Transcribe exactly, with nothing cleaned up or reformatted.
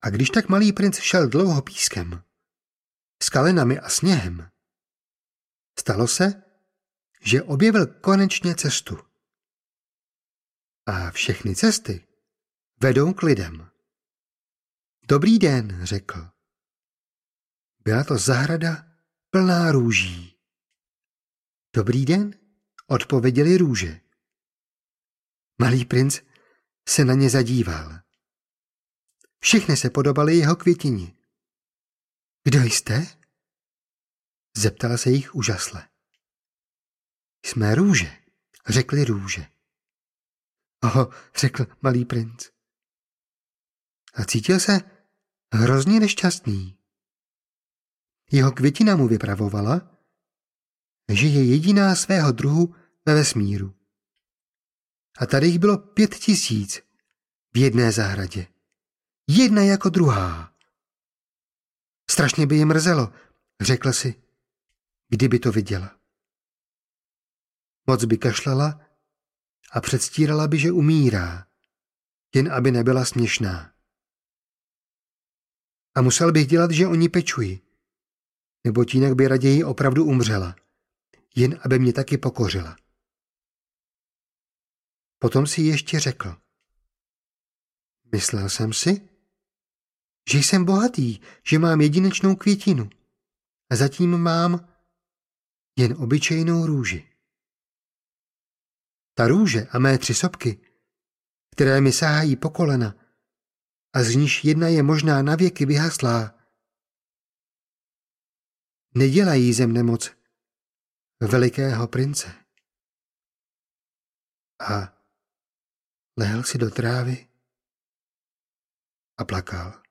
A když tak malý princ šel dlouho pískem, skalinami a sněhem, stalo se, že objevil konečně cestu. A všechny cesty vedou k lidem. Dobrý den, řekl. Byla to zahrada plná růží. Dobrý den, odpověděli růže. Malý princ se na ně zadíval. Všechny se podobaly jeho květině. Kdo jste? Zeptal se jich úžasle. Jsme růže, řekli růže. Oho, řekl malý princ. A cítil se hrozně nešťastný. Jeho květina mu vypravovala, že je jediná svého druhu ve vesmíru. A tady jich bylo pět tisíc v jedné zahradě. Jedna jako druhá. Strašně by je mrzelo, řekl si, kdyby to viděla. Moc by kašlala a předstírala by, že umírá, jen aby nebyla směšná. A musel bych dělat, že o ní pečuji, neboť jinak by raději opravdu umřela, jen aby mě taky pokořila. Potom si ještě řekl. Myslel jsem si, že jsem bohatý, že mám jedinečnou květinu a zatím mám jen obyčejnou růži. Ta růže a mé tři sopky, které mi sahají po kolena a z níž jedna je možná navěky vyhaslá, nedělají ze mne moc velikého prince. A lehl si do trávy a plakal.